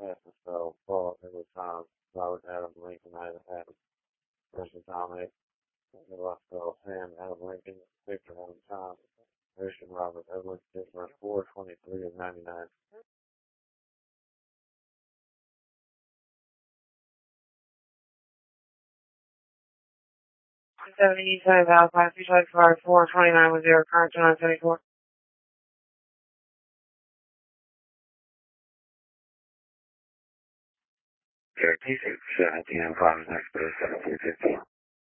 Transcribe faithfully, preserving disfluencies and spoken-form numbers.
Athens, so Paul, Edward Tom, Robert Adam Lincoln, Isaac Adams, Percy Tom Hicks, Roscoe, Sam Adam Lincoln, Victor Adam Tom, Christian Robert Edwards, Pittsburgh four twenty-three of ninety-nine. seventy East Side Valley, five three five four twenty-nine with zero, current two nine seventy-four. thirty-six, seventeen, five, next to seventeen fifty.